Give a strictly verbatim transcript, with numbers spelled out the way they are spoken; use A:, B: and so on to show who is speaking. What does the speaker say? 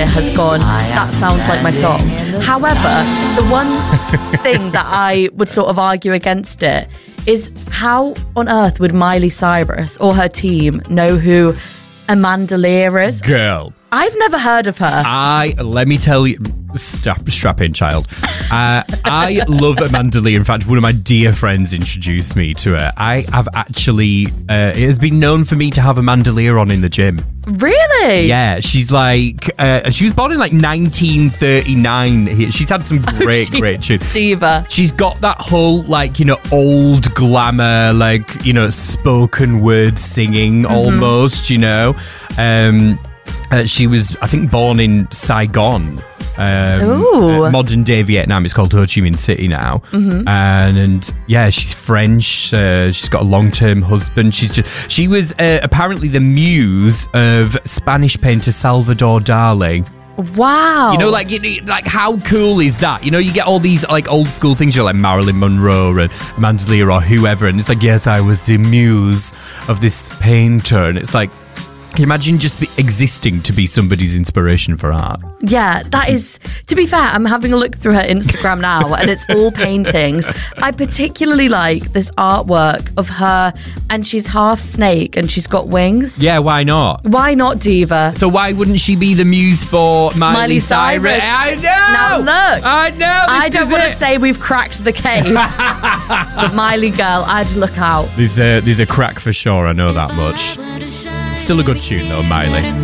A: ear has gone, that sounds like my song. However, the one thing that I would sort of argue against it is how on earth would Miley Cyrus or her team know who Amanda Lear is?
B: Girl.
A: I've never heard of her.
B: I, let me tell you, strap, strap in, child. Uh, I love Amanda Lear. In fact, one of my dear friends introduced me to her. I have actually, uh, it has been known for me to have Amanda Lear on in the gym.
A: Really?
B: Yeah, she's like, uh, she was born in like nineteen thirty-nine. She's had some great,
A: she,
B: great tunes.
A: Diva.
B: She's got that whole, like, you know, old glamour, like, you know, spoken word singing mm-hmm. almost, you know. Um, uh, she was, I think, born in Saigon. Um, uh, modern day Vietnam. It's called Ho Chi Minh City now. Mm-hmm. and, and yeah, she's French. Uh, she's got a long-term husband. She's just, she was uh, apparently the muse of Spanish painter Salvador Dali.
A: Wow.
B: You know, like, you, like how cool is that? You know, you get all these like old school things, you're like Marilyn Monroe and Amanda Lear or whoever, and it's like, yes, I was the muse of this painter, and it's like, can you imagine just be existing to be somebody's inspiration for art?
A: Yeah, that is, to be fair, I'm having a look through her Instagram now and it's all paintings. I particularly like this artwork of her, and she's half snake and she's got wings.
B: Yeah, why not?
A: Why not, Diva?
B: So why wouldn't she be the muse for Miley,
A: Miley
B: Cyrus?
A: Cyrus?
B: I know!
A: Now look!
B: I know!
A: I don't want to say we've cracked the case, but Miley girl, I'd look out.
B: There's a, there's a crack for sure, I know that much. Still a good tune though, Miley.